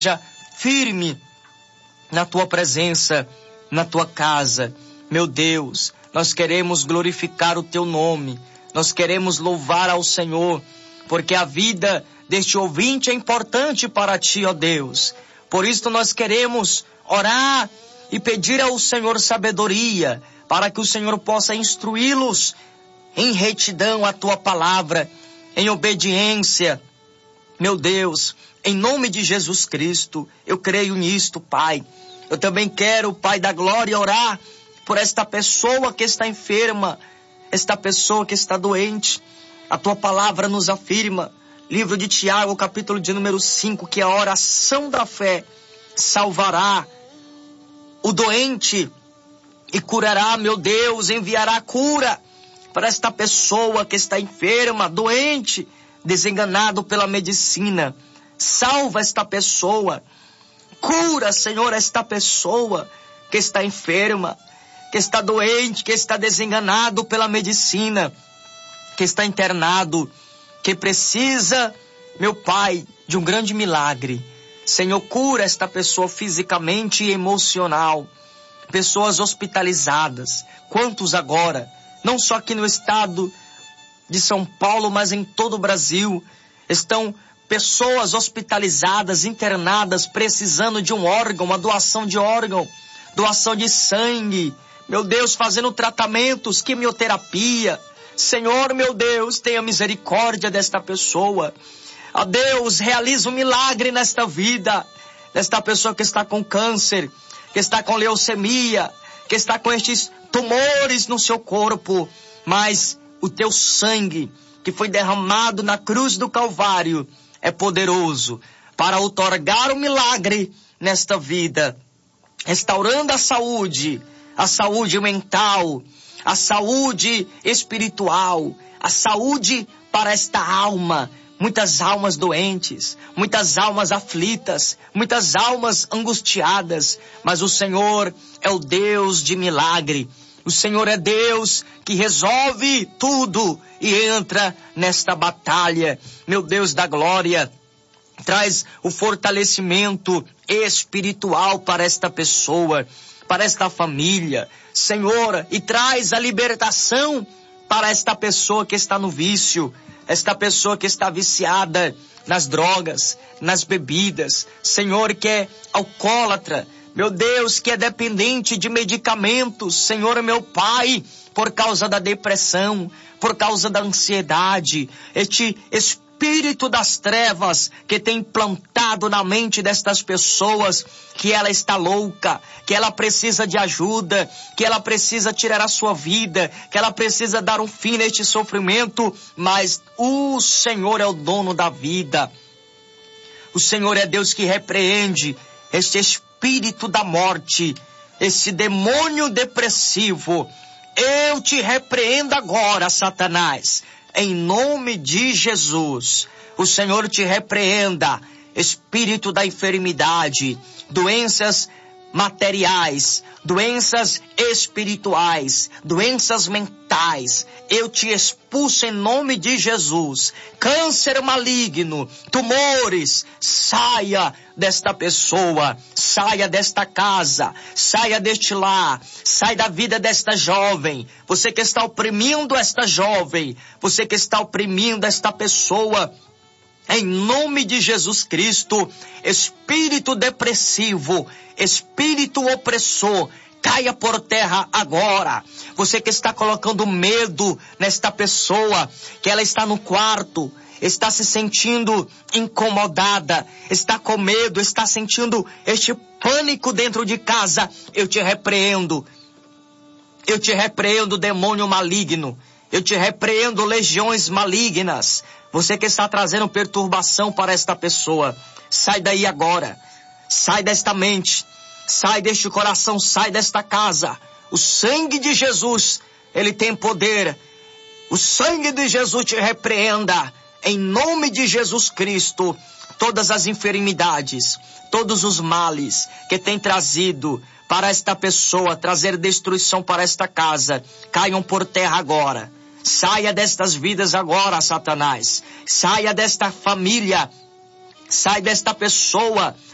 firme na tua presença, na tua casa. Meu Deus, nós queremos glorificar o teu nome, nós queremos louvar ao Senhor, porque a vida deste ouvinte é importante para ti, ó Deus. Por isso nós queremos orar e pedir ao Senhor sabedoria, para que o Senhor possa instruí-los em retidão à tua palavra, em obediência. Meu Deus, em nome de Jesus Cristo, eu creio nisto, Pai. Eu também quero, Pai da glória, orar por esta pessoa que está enferma, esta pessoa que está doente. A tua palavra nos afirma, livro de Tiago, capítulo de número 5, que a oração da fé salvará o doente e curará, meu Deus, enviará cura para esta pessoa que está enferma, doente, desenganado pela medicina. Salva esta pessoa. Cura, Senhor, esta pessoa que está enferma, que está doente, que está desenganado pela medicina, que está internado, que precisa, meu Pai, de um grande milagre. Senhor, cura esta pessoa fisicamente e emocional. Pessoas hospitalizadas. Quantos agora? Não só aqui no estado de São Paulo, mas em todo o Brasil. Estão pessoas hospitalizadas, internadas, precisando de um órgão, uma doação de órgão, doação de sangue. Meu Deus, fazendo tratamentos, quimioterapia. Senhor, meu Deus, tenha misericórdia desta pessoa. Ó Deus, realiza um milagre nesta vida, desta pessoa que está com câncer, que está com leucemia, que está com estes tumores no seu corpo. Mas o teu sangue, que foi derramado na cruz do Calvário, é poderoso para outorgar o milagre nesta vida, restaurando a saúde mental, a saúde espiritual, a saúde para esta alma. Muitas almas doentes, muitas almas aflitas, muitas almas angustiadas, mas o Senhor é o Deus de milagre. O Senhor é Deus que resolve tudo e entra nesta batalha. Meu Deus da glória, traz o fortalecimento espiritual para esta pessoa, para esta família, Senhor, e traz a libertação para esta pessoa que está no vício, esta pessoa que está viciada nas drogas, nas bebidas, Senhor, que é alcoólatra, meu Deus, que é dependente de medicamentos, Senhor, meu Pai, por causa da depressão, por causa da ansiedade, este espírito das trevas que tem implantado na mente destas pessoas que ela está louca, que ela precisa de ajuda, que ela precisa tirar a sua vida, que ela precisa dar um fim neste sofrimento, mas o Senhor é o dono da vida. O Senhor é Deus que repreende este espírito da morte, esse demônio depressivo. Eu te repreendo agora, Satanás, em nome de Jesus. O Senhor te repreenda, espírito da enfermidade, doenças materiais, doenças espirituais, doenças mentais. Eu te expulso em nome de Jesus. Câncer maligno, tumores, saia desta pessoa, saia desta casa, saia deste lar, sai da vida desta jovem. Você que está oprimindo esta jovem, você que está oprimindo esta pessoa, em nome de Jesus Cristo, espírito depressivo, espírito opressor, caia por terra agora. Você que está colocando medo nesta pessoa, que ela está no quarto, está se sentindo incomodada, está com medo, está sentindo este pânico dentro de casa, eu te repreendo. Eu te repreendo, demônio maligno. Eu te repreendo, legiões malignas. Você que está trazendo perturbação para esta pessoa, sai daí agora. Sai desta mente, sai deste coração, sai desta casa. O sangue de Jesus, ele tem poder. O sangue de Jesus te repreenda. Em nome de Jesus Cristo, todas as enfermidades, todos os males que tem trazido para esta pessoa, trazer destruição para esta casa, caiam por terra agora. Saia destas vidas agora, Satanás. Saia desta família. Sai desta pessoa